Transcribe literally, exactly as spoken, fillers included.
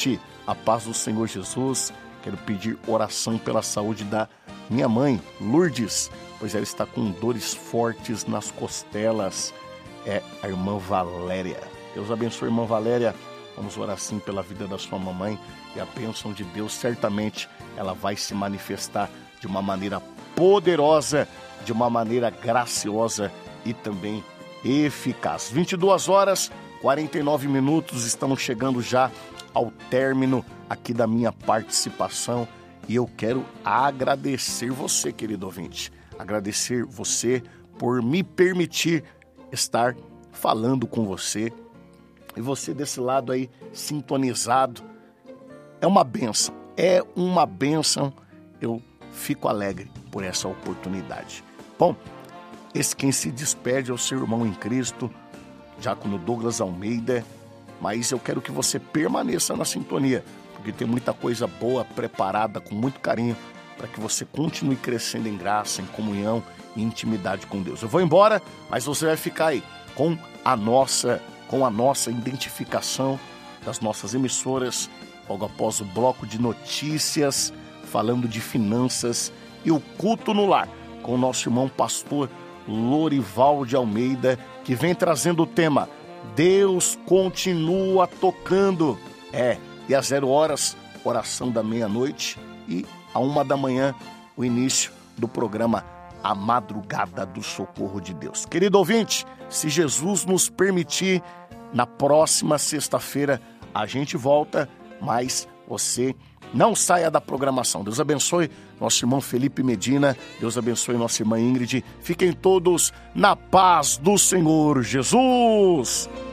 A paz do Senhor Jesus. Quero pedir oração pela saúde da minha mãe, Lourdes, pois ela está com dores fortes nas costelas. É a irmã Valéria. Deus abençoe a irmã Valéria. Vamos orar sim pela vida da sua mamãe, e a bênção de Deus certamente ela vai se manifestar de uma maneira poderosa, de uma maneira graciosa e também eficaz. vinte e duas horas, quarenta e nove minutos, estamos chegando já ao término aqui da minha participação, e eu quero agradecer você, querido ouvinte, agradecer você por me permitir estar falando com você, e você desse lado aí sintonizado. É uma bênção, é uma bênção, eu fico alegre por essa oportunidade. Bom, esse quem se despede é o seu irmão em Cristo, Diácono Douglas Almeida, mas eu quero que você permaneça na sintonia, porque tem muita coisa boa preparada com muito carinho para que você continue crescendo em graça, em comunhão e intimidade com Deus. Eu vou embora, mas você vai ficar aí com a nossa, com a nossa identificação das nossas emissoras, logo após o bloco de notícias, falando de finanças, e o culto no lar, com o nosso irmão pastor Lorival de Almeida, que vem trazendo o tema Deus continua tocando. É, e às zero horas, oração da meia-noite, e à uma da manhã, o início do programa A Madrugada do Socorro de Deus. Querido ouvinte, se Jesus nos permitir, na próxima sexta-feira a gente volta, mas você não saia da programação. Deus abençoe nosso irmão Felipe Medina, Deus abençoe nossa irmã Ingrid. Fiquem todos na paz do Senhor Jesus.